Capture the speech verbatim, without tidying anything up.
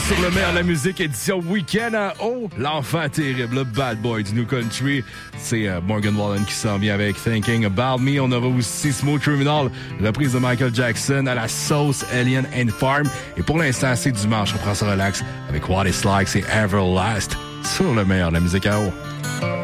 sur le meilleur de la musique, édition week-end en haut. L'enfant terrible, le bad boy du New Country. C'est euh, Morgan Wallen qui s'en vient avec Thinking About Me. On aura aussi Smooth Criminal, reprise de Michael Jackson à la sauce Alien and Farm. Et pour l'instant, c'est dimanche, on prend ça relax avec What It's Like, c'est Everlast sur le meilleur de la musique en haut.